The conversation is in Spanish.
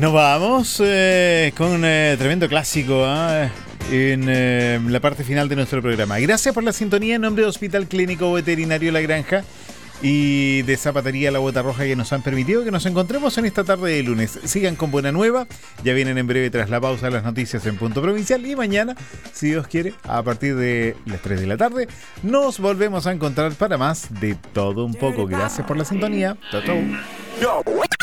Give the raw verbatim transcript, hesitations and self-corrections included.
Nos vamos eh, con un eh, tremendo clásico ¿eh? en eh, la parte final de nuestro programa. Gracias por la sintonía en nombre de Hospital Clínico Veterinario La Granja y de Zapatería La Bota Roja, que nos han permitido que nos encontremos en esta tarde de lunes. Sigan con buena nueva, ya vienen en breve tras la pausa las noticias en Punto Provincial y mañana, si Dios quiere, a partir de las tres de la tarde, nos volvemos a encontrar para más de todo un poco. Gracias por la sintonía. Chau, chau.